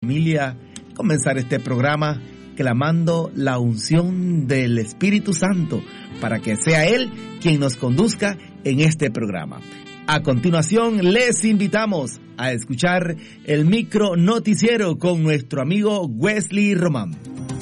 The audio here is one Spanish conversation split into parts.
Familia, comenzar este programa clamando la unción del Espíritu Santo para que sea Él quien nos conduzca en este programa. A continuación, les invitamos a escuchar el micro noticiero con nuestro amigo Wesley Román.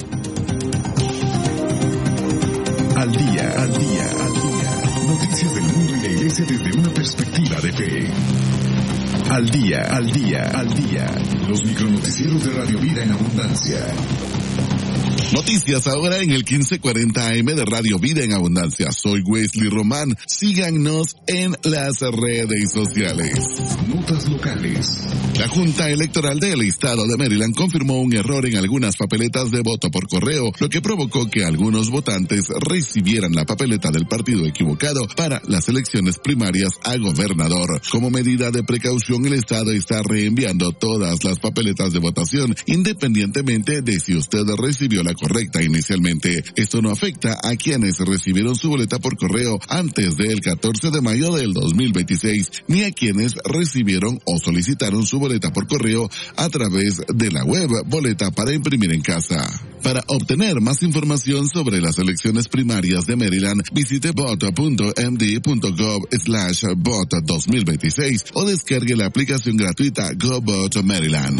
Al día. Noticias del mundo y la iglesia desde una perspectiva de fe. Al día. Los micronoticieros de Radio Vida en Abundancia. Noticias ahora en el 1540 AM de Radio Vida en Abundancia. Soy Wesley Román. Síganos en las redes sociales. Notas locales. La Junta Electoral del Estado de Maryland confirmó un error en algunas papeletas de voto por correo, lo que provocó que algunos votantes recibieran la papeleta del partido equivocado para las elecciones primarias a gobernador. Como medida de precaución, el Estado está reenviando todas las papeletas de votación, independientemente de si usted recibió la correcta inicialmente. Esto no afecta a quienes recibieron su boleta por correo antes del 14 de mayo del 2026, ni a quienes recibieron o solicitaron su boleta por correo a través de la web Boleta para imprimir en casa. Para obtener más información sobre las elecciones primarias de Maryland, visite vote.md.gov/vote 2026 o descargue la aplicación gratuita GoVote Maryland.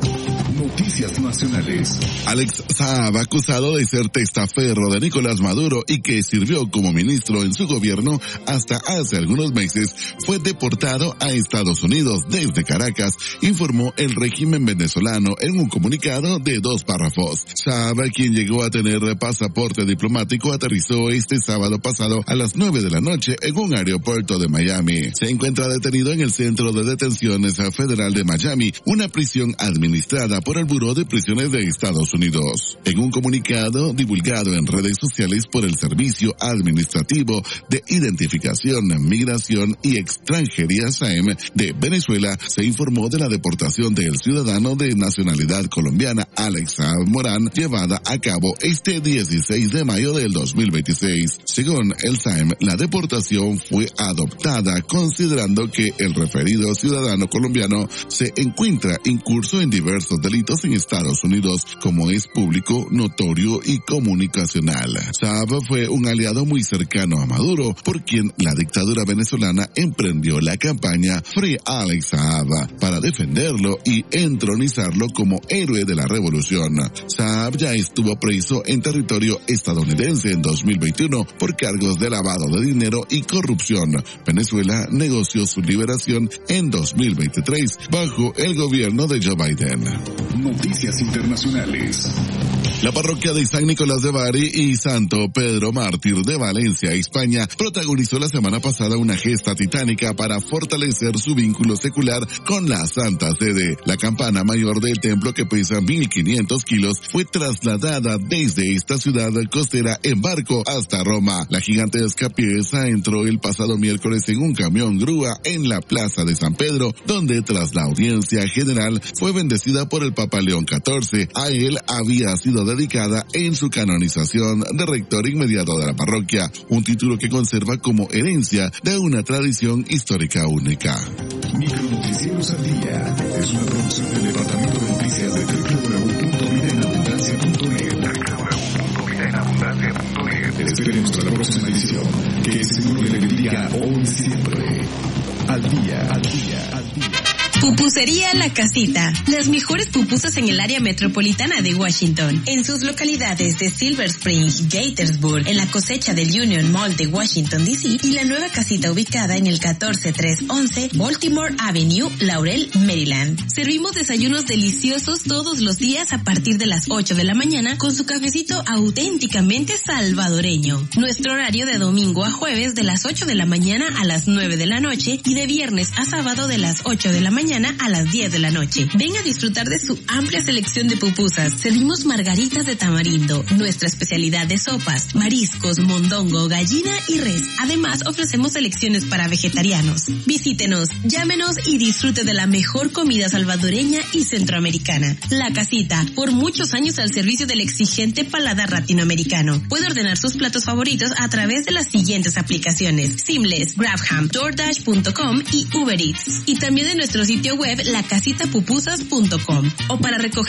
Noticias nacionales. Alex Saab, acusado de ser testaferro de Nicolás Maduro y que sirvió como ministro en su gobierno hasta hace algunos meses, fue deportado a Estados Unidos desde Caracas, informó el régimen venezolano en un comunicado de 2 párrafos. Saab, quien llegó a tener pasaporte diplomático, aterrizó este sábado pasado a las 9 de la noche en un aeropuerto de Miami. Se encuentra detenido en el Centro de Detenciones Federal de Miami, una prisión administrada por el Buró de Prisiones de Estados Unidos. En un comunicado divulgado en redes sociales por el Servicio Administrativo de Identificación, Migración y Extranjería SAEM de Venezuela, se informó de la deportación del ciudadano de nacionalidad colombiana Alex Saab Morán, llevada a cabo este 16 de mayo del 2026. Según el SAEM, la deportación fue adoptada considerando que el referido ciudadano colombiano se encuentra incurso en diversos delitos en Estados Unidos, como es público, notorio y comunicacional. Saab fue un aliado muy cercano a Maduro, por quien la dictadura venezolana emprendió la campaña Free Alex Saab para defenderlo y entronizarlo como héroe de la revolución. Saab ya estuvo preso en territorio estadounidense en 2021 por cargos de lavado de dinero y corrupción. Venezuela negoció su liberación en 2023 bajo el gobierno de Joe Biden. Noticias internacionales. La parroquia de San Nicolás de Bari y Santo Pedro Mártir de Valencia, España, protagonizó la semana pasada una gesta titánica para fortalecer su vínculo secular con la Santa Sede. La campana mayor del templo, que pesa 1.500 kilos, fue trasladada desde esta ciudad costera en barco hasta Roma. La gigantesca pieza entró el pasado miércoles en un camión grúa en la plaza de San Pedro, donde tras la audiencia general fue bendecida por el Papa León XIV. A él había sido dedicada en su canonización de rector inmediato de la parroquia, un título que conserva como herencia de una tradición histórica única. Micronoticieros al día es una producción del Departamento de Noticias de www.vidaenabundancia.net. Esperemos a la próxima edición. Que el Señor le bendiga hoy y siempre. Al día. Pupusería La Casita. Las mejores pupusas en el área metropolitana de Washington. En sus localidades de Silver Spring, Gaithersburg, en la cosecha del Union Mall de Washington, D.C. y la nueva casita ubicada en el 14311 Baltimore Avenue, Laurel, Maryland. Servimos desayunos deliciosos todos los días a partir de las 8 de la mañana con su cafecito auténticamente salvadoreño. Nuestro horario de domingo a jueves de las 8 de la mañana a las 9 de la noche y de viernes a sábado de las 8 de la mañana a las 10 de la noche. Ven a disfrutar de su amplia selección de pupusas. Servimos margaritas de tamarindo, nuestra especialidad de sopas, mariscos, mondongo, gallina y res. Además, ofrecemos selecciones para vegetarianos. Visítenos, llámenos y disfrute de la mejor comida salvadoreña y centroamericana. La Casita, por muchos años al servicio del exigente paladar latinoamericano. Puede ordenar sus platos favoritos a través de las siguientes aplicaciones: Seamless, Grabham, DoorDash.com y Uber Eats. Y también en nuestro sitio web lacasitapupusas.com o para recoger